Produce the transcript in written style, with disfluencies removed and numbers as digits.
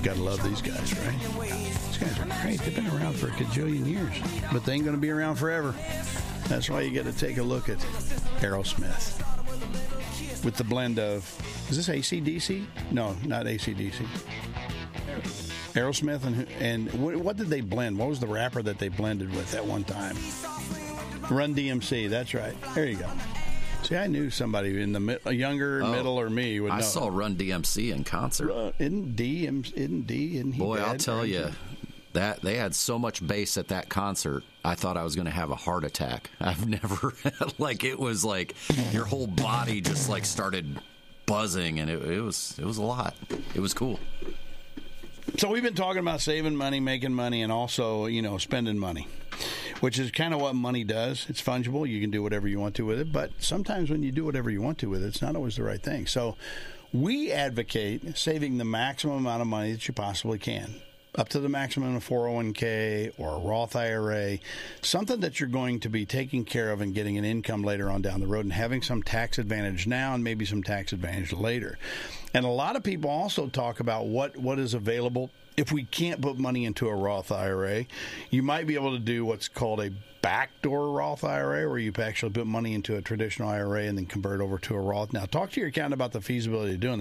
Gotta love these guys, right? These guys are great. They've been around for a gajillion years, but they ain't going to be around forever. That's why you got to take a look at Aerosmith with the blend of, is this AC/DC? No, not AC/DC. Aerosmith and what did they blend? What was the rapper that they blended with at one time? Run DMC. That's right. There you go. See, I knew somebody in the younger, middle, or me would know. I saw Run DMC in concert. Isn't he Boy, dead? I'll tell you, that they had so much bass at that concert, I thought I was going to have a heart attack. I've never, it was like your whole body just like started buzzing, and it was a lot. It was cool. So we've been talking about saving money, making money, and also, spending money, which is kind of what money does. It's fungible. You can do whatever you want to with it, but sometimes when you do whatever you want to with it, it's not always the right thing. So we advocate saving the maximum amount of money that you possibly can, up to the maximum of 401k or a Roth IRA, something that you're going to be taking care of and getting an income later on down the road and having some tax advantage now and maybe some tax advantage later. And a lot of people also talk about what is available. If we can't put money into a Roth IRA, you might be able to do what's called a backdoor Roth IRA, where you actually put money into a traditional IRA and then convert over to a Roth. Now, talk to your accountant about the feasibility of doing that.